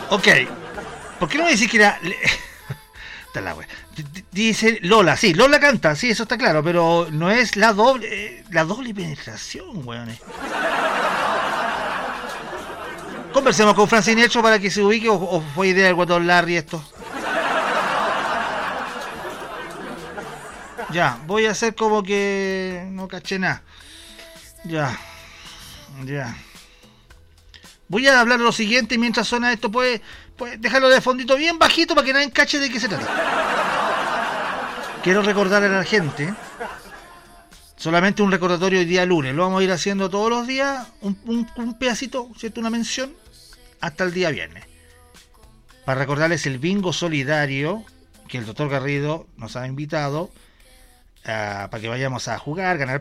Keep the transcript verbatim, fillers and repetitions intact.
Ok. ¿Por qué no me decís que era... La wea. Dice Lola, sí, Lola canta, sí, eso está claro, pero no es la doble, eh, la doble penetración, weón. Conversemos con Francine Hecho para que se ubique, o, o fue idea del Guatón Larry esto. Ya, voy a hacer como que no caché nada. Ya, ya. Voy a hablar de lo siguiente mientras suena esto, pues, pues dejarlo de fondito bien bajito para que nadie cache de qué se trata. Quiero recordarle a la gente, solamente un recordatorio hoy día lunes, lo vamos a ir haciendo todos los días, un, un, un pedacito, ¿cierto? Una mención, hasta el día viernes. Para recordarles el bingo solidario que el doctor Garrido nos ha invitado uh, para que vayamos a jugar, ganar